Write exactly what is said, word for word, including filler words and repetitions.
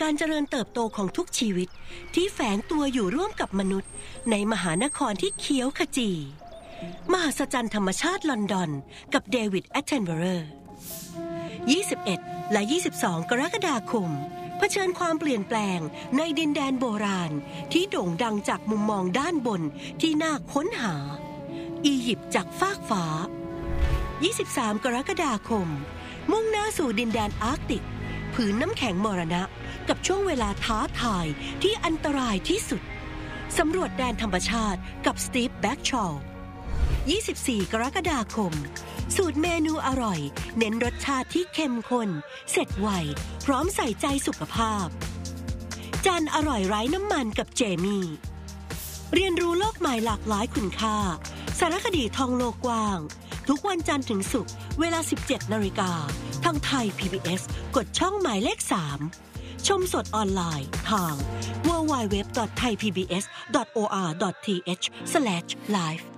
การเจริญเติบโตของทุกชีวิตที่แฝงตัวอยู่ร่วมกับมนุษย์ในมหานครที่เขียวขจีมหัศจรรย์ธรรมชาติลอนดอนกับเดวิด แอตเทนเบอร์ ยี่สิบเอ็ด และ ยี่สิบสอง กรกฎาคมเผชิญความเปลี่ยนแปลงในดินแดนโบราณที่โด่งดังจากมุมมองด้านบนที่น่าค้นหาอียิปต์จากฟากฟ้า ยี่สิบสาม กรกฎาคมมุ่งหน้าสู่ดินแดนอาร์กติกผืนน้ำแข็งมรณะกับช่วงเวลาท้าทายที่อันตรายที่สุดสำรวจแดนธรรมชาติกับสตีฟ แบ็กชอล ยี่สิบสี่ กรกฎาคมสูตรเมนูอร่อยเน้นรสชาติที่เข้มข้นเสร็จไวพร้อมใส่ใจสุขภาพจานอร่อยไร้น้ำมันกับเจมี่เรียนรู้โลกใหม่หลากหลายคุณค่าสารคดีท่องโลกกว้างทุกวันจันทร์ถึงศุกร์เวลา สิบเจ็ดนาฬิกาทางไทย พี บี เอส กดช่องหมายเลขสามชมสดออนไลน์ทาง ดับเบิลยู ดับเบิลยู ดับเบิลยู ดอท ไทย พี บี เอส ดอท โอ อาร์ ดอท ที เอช สแลช ไลฟ์